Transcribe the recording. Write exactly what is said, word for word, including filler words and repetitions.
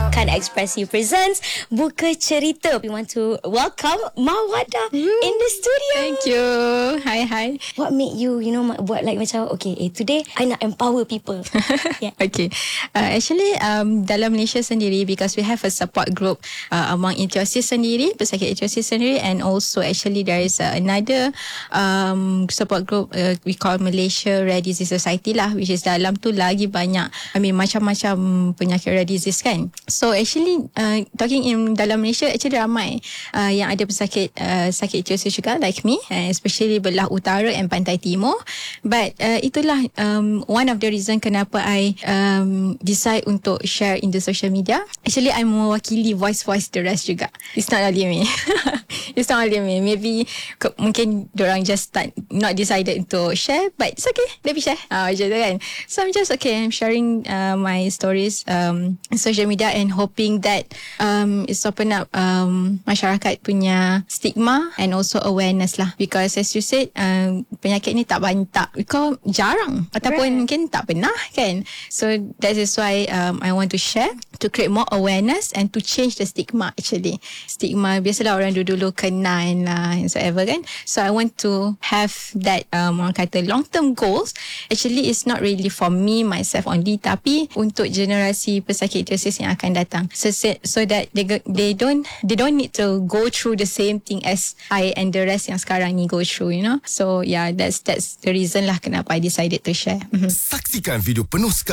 Makan Ekspresi presents Buka Cerita. We want to welcome Mawada mm. in the studio. Thank you. Hi, hi. What made you, you know, buat like macam, okay, eh, today I nak empower people. Yeah. Okay. Uh, actually, um, dalam Malaysia sendiri, because we have a support group uh, among ichthyosis sendiri, pesakit ichthyosis sendiri, and also actually there is uh, another um, support group uh, we call Malaysia Rare Disease Society lah, which is dalam tu lagi banyak, I mean macam-macam penyakit rare disease kan. So actually uh, talking in dalam Malaysia actually ramai uh, yang ada pesakit uh, sakit ichthyosis juga like me, uh, especially belah utara and pantai timur. But uh, itulah um, one of the reason kenapa I um, decide untuk share in the social media. Actually I'm mewakili voice-voice the rest juga. It's not only me. It's not only me. Maybe ke- mungkin dorang just start not decided to share, but it's okay, let me share. Ah, macam tu kan. So I'm just okay, I'm sharing uh, my stories um, in social media and hoping that um, it's open up um, masyarakat punya stigma and also awareness lah. Because as you said, um, penyakit ni tak banyak, kau jarang ataupun right. mungkin tak pernah kan. So that is why um, I want to share to create more awareness and to change the stigma actually. Stigma biasalah orang dulu-dulu kenal lah and so ever kan. So I want to have that um, orang kata long term goals. Actually it's not really for me myself only, tapi untuk generasi pesakit ichthyosis yang akan datang, so, so that they they don't they don't need to go through the same thing as I and the rest yang sekarang ni go through, you know. So yeah, that's that's the reason lah kenapa I decided to share. Mm-hmm. Saksikan video penuh sekali